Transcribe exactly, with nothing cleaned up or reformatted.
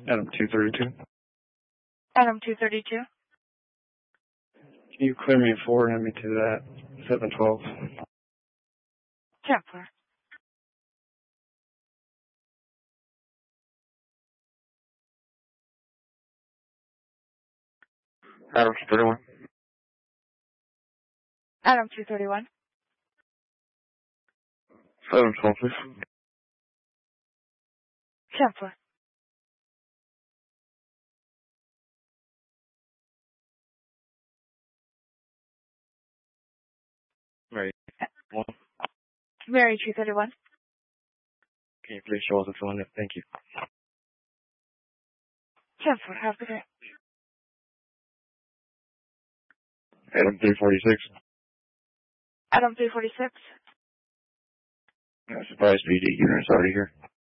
Adam two thirty-two. Adam two thirty-two. Can you clear me forward and me to that seven twelve? ten four. Adam two thirty-one. Adam two thirty-one. seven twelve, please. ten four. Mary one. Mary two thirty-one. Can you please show us the phone? Thank you. ten four. Have a good day. Adam three forty-six. Adam three forty-six. Uh, surprise P D units already here.